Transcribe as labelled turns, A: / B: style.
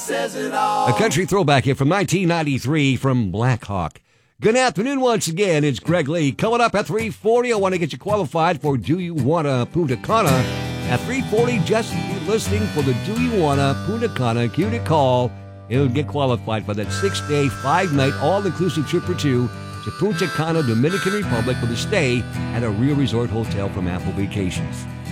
A: says it all.
B: A country throwback here from 1993 from Black Hawk. Good afternoon once again. It's Greg Lee. Coming up at 3:40, I want to get you qualified for Do You Wanna Punta Cana. At 3:40, just be listening for the Do You Wanna Punta Cana. Cue to call. It'll get qualified for that 6-day, 5-night, all-inclusive trip for two to Punta Cana, Dominican Republic, with a stay at a Real Resort Hotel from Apple Vacations.